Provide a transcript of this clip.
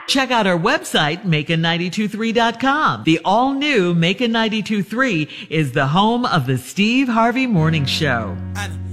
Check out our website, Macon923.com. The all-new Macon 92.3 is the home of the Steve Harvey Morning Show. And